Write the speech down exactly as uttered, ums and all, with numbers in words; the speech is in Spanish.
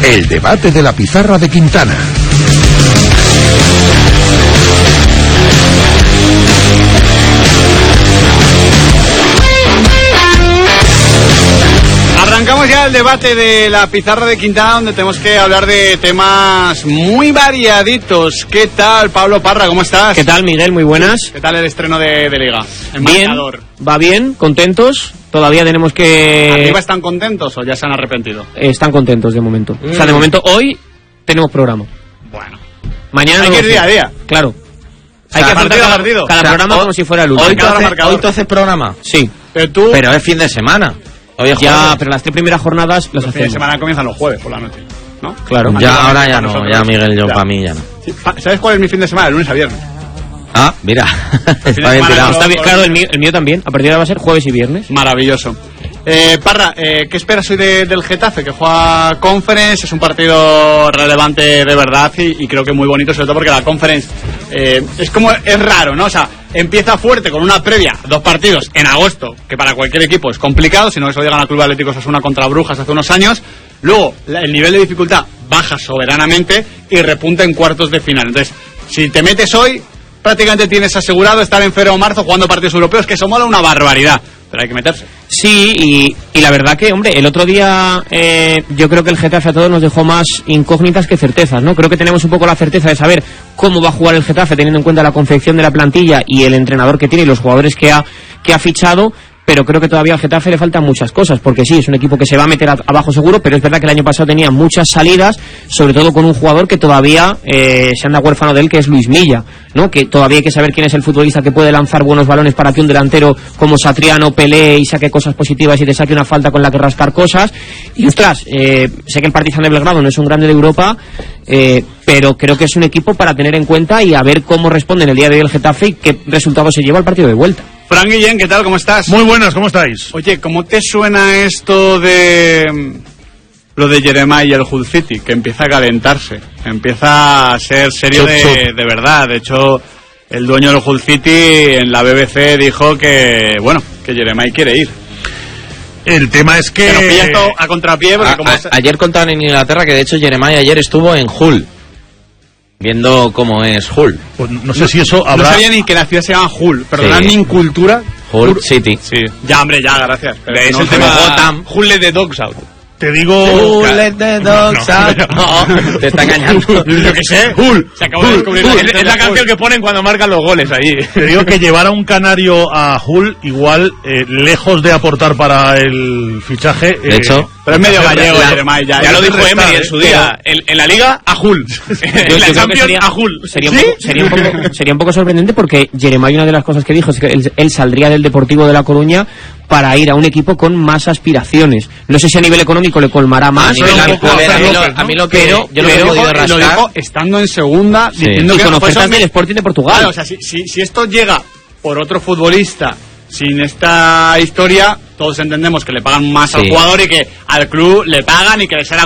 El debate de la pizarra de Quintana. Arrancamos ya el debate de la pizarra de Quintana, donde tenemos que hablar de temas muy variaditos. ¿Qué tal, Pablo Parra? ¿Cómo estás? ¿Qué tal, Miguel? Muy buenas. ¿Qué tal el estreno de, de Liga? El bien, marcador. Va bien, contentos. Todavía tenemos que... ¿Arriba están contentos o ya se han arrepentido? Eh, están contentos de momento. Mm. O sea, de momento, hoy tenemos programa. Bueno. Mañana hay no que ir día a día. Claro. O Hay sea, que afrontar cada, partido. cada o sea, programa hoy, como si fuera el último. Hoy tú, haces, hoy tú haces programa. Sí. Pero tú... Pero es fin de semana. Hoy es ya, jueves. pero las tres primeras jornadas las Los fines de hacemos. semana comienzan los jueves por la noche, ¿no? Claro. Ya, ahora ya no. Nosotros. Ya, Miguel, yo Ya. para mí ya no. Sí, ¿sabes cuál es mi fin de semana? El lunes a viernes. Ah, mira. Está bien semana tirado. no. Está bien, claro, el mío, el mío también. A partir de ahora va a ser jueves y viernes. Maravilloso. Eh, Parra, eh, ¿qué esperas hoy de, del Getafe? Que juega Conference, es un partido relevante de verdad y, y creo que muy bonito, sobre todo porque la Conference eh, es como, es raro, ¿no? O sea, empieza fuerte con una previa, dos partidos en agosto, que para cualquier equipo es complicado, si no eso llegan al Club Atlético Osasuna contra Brujas hace unos años. Luego, la, el nivel de dificultad baja soberanamente y repunta en cuartos de final. Entonces, si te metes hoy, prácticamente tienes asegurado estar en febrero o marzo jugando partidos europeos, que eso mola una barbaridad, pero hay que meterse. Sí, y, y la verdad que, hombre, el otro día eh, yo creo que el Getafe a todos nos dejó más incógnitas que certezas, ¿no? Creo que tenemos un poco la certeza de saber cómo va a jugar el Getafe teniendo en cuenta la confección de la plantilla y el entrenador que tiene y los jugadores que ha, que ha fichado. Pero creo que todavía al Getafe le faltan muchas cosas, porque sí, es un equipo que se va a meter a, abajo seguro, pero es verdad que el año pasado tenía muchas salidas, sobre todo con un jugador que todavía eh, se anda huérfano de él, que es Luis Milla, ¿no? Que todavía hay que saber quién es el futbolista que puede lanzar buenos balones para que un delantero como Satriano pelee y saque cosas positivas y te saque una falta con la que rascar cosas. Y ostras, eh, sé que el Partizan de Belgrado no es un grande de Europa, eh, pero creo que es un equipo para tener en cuenta y a ver cómo responde en el día de hoy el Getafe y qué resultado se lleva al partido de vuelta. Fran Guillén, ¿qué tal? ¿Cómo estás? Muy buenas, ¿cómo estáis? Oye, ¿cómo te suena esto de lo de Jeremiah y el Hull City? Que empieza a calentarse, empieza a ser serio Chup, de, chup. de verdad. De hecho, el dueño del Hull City en la B B C dijo que, bueno, que Jeremiah quiere ir. El tema es que... Que nos pilla esto a contrapié porque A- como... a- se- ayer contaban en Inglaterra que de hecho Jeremiah ayer estuvo en Hull, viendo cómo es Hull. Pues no sé si eso No habrá... sabía ni que la ciudad se llama Hull. Perdonad Sí. mi incultura. Hull City. Sí. Ya, hombre, ya, gracias. Pero Es no el se tema me- Gotham. Hull let the dogs out. Te digo... Hull let the dogs No, out. no. No, te está engañando. Yo qué sé. Hull. Se acabó de descubrir la gente de Hull. que ponen cuando marcan los goles ahí. Te digo que llevar a un canario a Hull, igual, eh, lejos de aportar para el fichaje... De eh, hecho... Pero es medio gallego, La- Jeremiah. Ya, ya lo dijo está, Emery ¿eh? en su día. En, en la Liga, a Hull. Yo- en yo la creo que Champions, sería- a Hull. Sería un, ¿Sí? poco, sería, un poco, sería un poco sorprendente porque Jeremiah, una de las cosas que dijo es que él, él saldría del Deportivo de La Coruña para ir a un equipo con más aspiraciones. No sé si a nivel económico le colmará A más, nivel- pero- a ver, a mí lo- a mí lo que pero- yo lo que he pero- podido Lo rascar... dijo estando en segunda, Sí. diciendo y que con no, pues, ofertas hombre, del Sporting de Portugal. Claro, o sea, si, si, si esto llega por otro futbolista sin esta historia, todos entendemos que le pagan más Sí. al jugador y que al club le pagan y que será